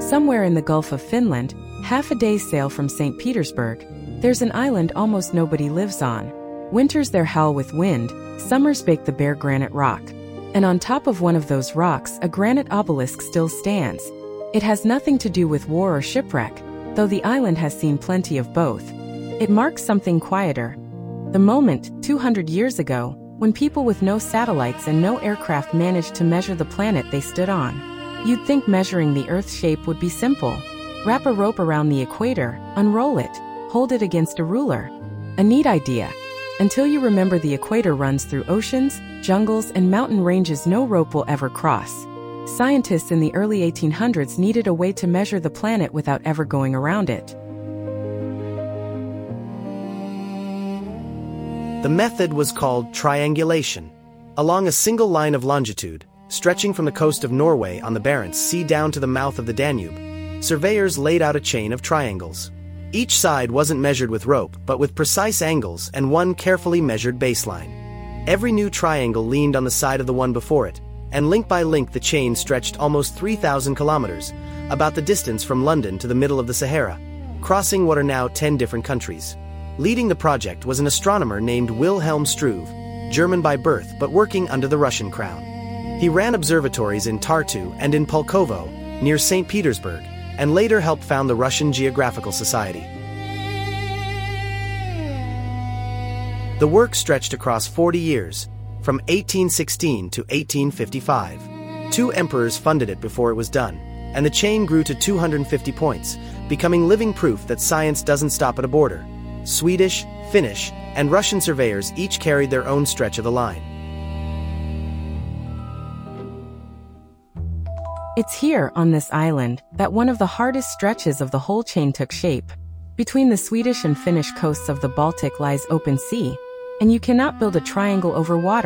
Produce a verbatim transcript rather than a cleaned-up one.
Somewhere in the Gulf of Finland, half a day's sail from Saint Petersburg, there's an island almost nobody lives on. Winters there howl with wind, summers bake the bare granite rock. And on top of one of those rocks, a granite obelisk still stands. It has nothing to do with war or shipwreck, though the island has seen plenty of both. It marks something quieter. The moment, two hundred years ago, when people with no satellites and no aircraft managed to measure the planet they stood on. You'd think measuring the Earth's shape would be simple. Wrap a rope around the equator, unroll it, hold it against a ruler. A neat idea. Until you remember the equator runs through oceans, jungles, and mountain ranges no rope will ever cross. Scientists in the early eighteen hundreds needed a way to measure the planet without ever going around it. The method was called triangulation. Along a single line of longitude, stretching from the coast of Norway on the Barents Sea down to the mouth of the Danube, surveyors laid out a chain of triangles. Each side wasn't measured with rope, but with precise angles and one carefully measured baseline. Every new triangle leaned on the side of the one before it, and link by link the chain stretched almost three thousand kilometers, about the distance from London to the middle of the Sahara, crossing what are now ten different countries. Leading the project was an astronomer named Wilhelm Struve, German by birth but working under the Russian crown. He ran observatories in Tartu and in Pulkovo, near Saint Petersburg, and later helped found the Russian Geographical Society. The work stretched across forty years, from eighteen sixteen to eighteen fifty-five. Two emperors funded it before it was done, and the chain grew to two hundred fifty points, becoming living proof that science doesn't stop at a border. Swedish, Finnish, and Russian surveyors each carried their own stretch of the line. It's here, on this island, that one of the hardest stretches of the whole chain took shape. Between the Swedish and Finnish coasts of the Baltic lies open sea, and you cannot build a triangle over water.